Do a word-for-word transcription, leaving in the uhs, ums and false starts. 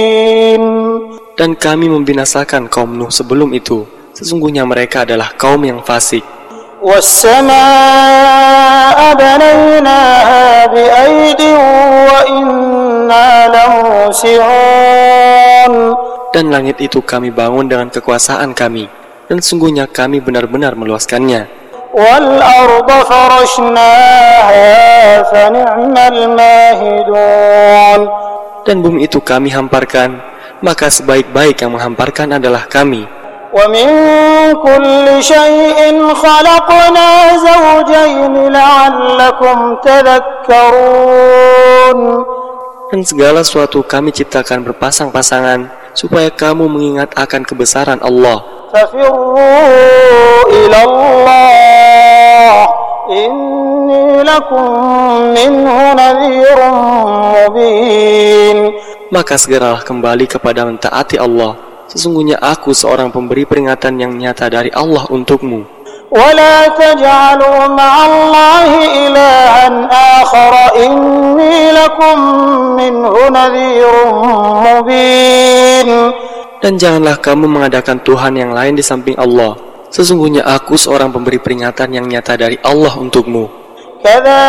Dan kami membinasakan kaum Nuh sebelum itu. Sesungguhnya mereka adalah kaum yang fasik. وَالسَّمَاءَ بَنَيْنَاهَا بِأَيْدٍ وَإِنَّا لَمُوسِعُونَ. Dan langit itu kami bangun dengan kekuasaan kami, dan sungguhnya kami benar-benar meluaskannya. وَالْأَرْضَ فَرَشْنَاهَا فَنِعْمَ الْمَاهِدُونَ. Dan bumi itu kami hamparkan, maka sebaik-baik yang menghamparkan adalah kami. وَمِن كُلِّ شَيْءٍ خَلَقْنَا زَوْجَيْنِ لَعَلَّكُمْ تَذَكَّرُونَ. Dan segala sesuatu kami ciptakan berpasang-pasangan, supaya kamu mengingat akan kebesaran Allah. فَفِرُّوا إِلَى اللَّهِ إِنِّي لَكُمْ مِنْهُ نَذِيرٌ مُبِينٌ. Maka segeralah kembali kepada mentaati Allah. Sesungguhnya aku seorang pemberi peringatan yang nyata dari Allah untukmu. وَلَا تَجْعَلُوا مَعَ اللَّهِ إِلَهًا آخَرَ إِنِّي لَكُمْ مِنْهُ نَذِيرٌ مُبِينٌ. Dan janganlah kamu mengadakan Tuhan yang lain di samping Allah. Sesungguhnya aku seorang pemberi peringatan yang nyata dari Allah untukmu.